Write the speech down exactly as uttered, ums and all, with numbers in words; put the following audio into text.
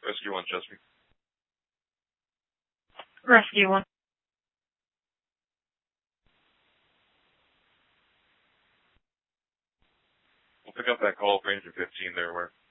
Rescue one, Chesapeake. Rescue one. We'll pick up that call, Ranger fifteen there, where